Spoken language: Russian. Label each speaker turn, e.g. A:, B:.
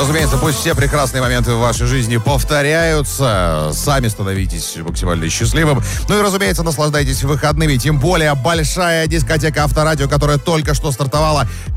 A: Разумеется, пусть все прекрасные моменты в вашей жизни повторяются. Сами становитесь максимально счастливым. Ну и, разумеется, наслаждайтесь выходными. Тем более большая дискотека Авторадио, которая только что стартовала,